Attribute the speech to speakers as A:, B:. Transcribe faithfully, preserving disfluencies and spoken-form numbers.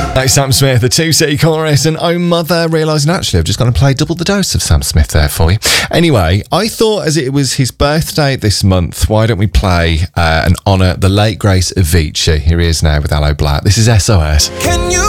A: That's Sam Smith, the Two City Chorus, and Oh Mother, realising actually I've just going to play double the dose of Sam Smith there for you. Anyway, I thought as it was his birthday this month, why don't we play uh, and honour the late Grace Avicii? Here he is now with Aloe Black. This is S O S.
B: Can you